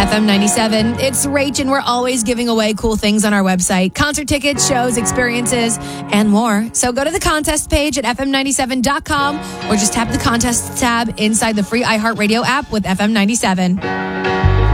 FM 97. It's Rach, and we're always giving away cool things on our website. Concert tickets, shows, experiences, and more. So go to the contest page at fm97.com or just tap the contest tab inside the free iHeartRadio app with FM 97.